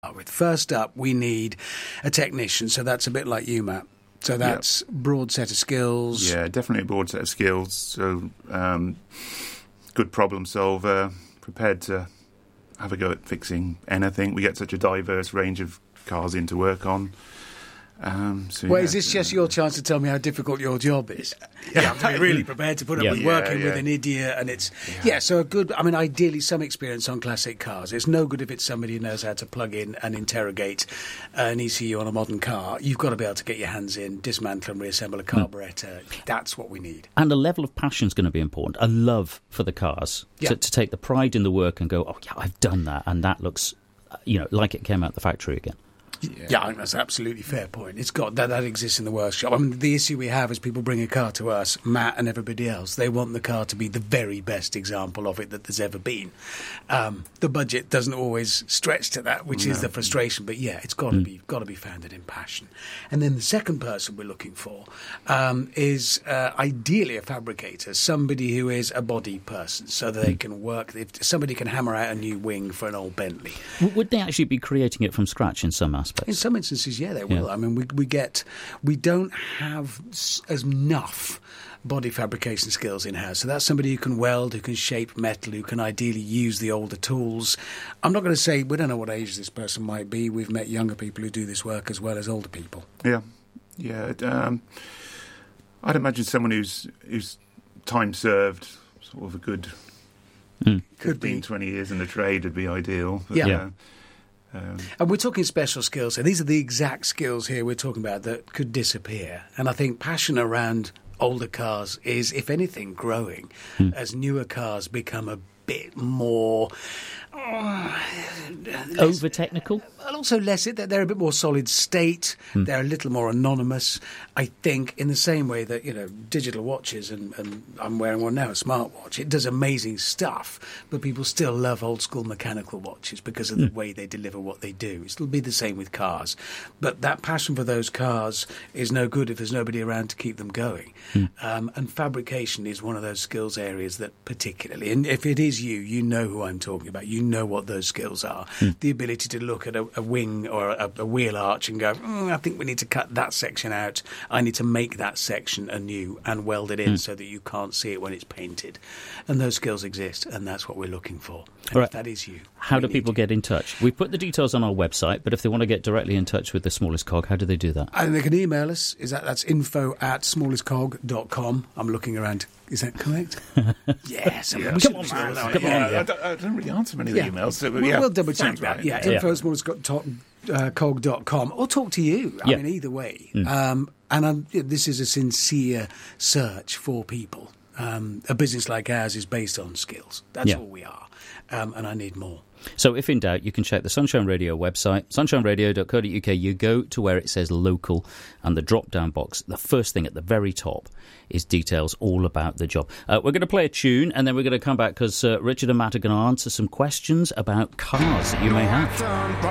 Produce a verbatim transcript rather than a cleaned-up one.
with. First up, we need a technician, so that's a bit like you, Matt. So that's a yep. broad set of skills. Yeah, definitely a broad set of skills. So um, good problem solver, prepared to have a go at fixing anything. We get such a diverse range of cars in to work on. Um, so well, yeah, is this just your chance to tell me how difficult your job is? You have to be really prepared to put up yeah. with yeah, working yeah. with an idiot, and it's yeah. yeah. So a good, I mean, ideally some experience on classic cars. It's no good if it's somebody who knows how to plug in and interrogate an E C U on a modern car. You've got to be able to get your hands in, dismantle and reassemble a carburettor. Mm. That's what we need. And a level of passion is going to be important. A love for the cars yeah. to, to take the pride in the work and go, oh yeah, I've done that, and that looks, you know, like it came out the factory again. Yeah. yeah, I think that's an absolutely fair point. It's got that that exists in the workshop. I mean, the issue we have is people bring a car to us, Matt and everybody else. They want the car to be the very best example of it that there's ever been. Um, the budget doesn't always stretch to that, which no. is the frustration. But yeah, it's got to mm. be got to be founded in passion. And then the second person we're looking for um, is uh, ideally a fabricator, somebody who is a body person, so that they can work. If somebody can hammer out a new wing for an old Bentley, would they actually be creating it from scratch in some aspects? In some instances, yeah, they will. Yeah. I mean, we we get we don't have as enough body fabrication skills in-house. So that's somebody who can weld, who can shape metal, who can ideally use the older tools. I'm not going to say we don't know what age this person might be. We've met younger people who do this work as well as older people. Yeah, yeah. Um, I'd imagine someone who's who's time served, sort of a good mm. fifteen, twenty years in the trade would be ideal. But, yeah. Uh, Um, and we're talking special skills. So these are the exact skills here we're talking about that could disappear. And I think passion around older cars is, if anything, growing hmm. as newer cars become a bit more uh, over technical. And also less, they're a bit more solid state. Hmm. They're a little more anonymous. I think in the same way that, you know, digital watches, and, and I'm wearing one now, a smartwatch, it does amazing stuff, but people still love old school mechanical watches because of the hmm. way they deliver what they do. It'll be the same with cars. But that passion for those cars is no good if there's nobody around to keep them going. Hmm. Um, and fabrication is one of those skills areas that particularly, and if it is you, you know who I'm talking about. You know what those skills are. Hmm. The ability to look at a, a wing or a, a wheel arch and go, mm, I think we need to cut that section out. I need to make that section anew and weld it in hmm. so that you can't see it when it's painted. And those skills exist, and that's what we're looking for. And right. if that is you. How do people get in touch? We put the details on our website, but if they want to get directly in touch with the Smallest Cog, how do they do that? And they can email us. Is that That's info at smallest cog dot com. I'm looking around. Is that correct? yes. Yeah. Come on, man. Come on. Yeah. I, don't, I don't really answer many of the yeah. emails. So, we'll, yeah. we'll double check that. Right. Yeah, yeah. info at smallest cog dot com or talk to you. I yeah. mean, either way. Mm. Um, and I'm, this is a sincere search for people. Um, a business like ours is based on skills. That's yeah. all we are. Um, and I need more. So if in doubt, you can check the Sunshine Radio website, sunshine radio dot co dot uk. You go to where it says local, and the drop-down box, the first thing at the very top is details all about the job. Uh, we're going to play a tune, and then we're going to come back because uh, Richard and Matt are going to answer some questions about cars that you may have.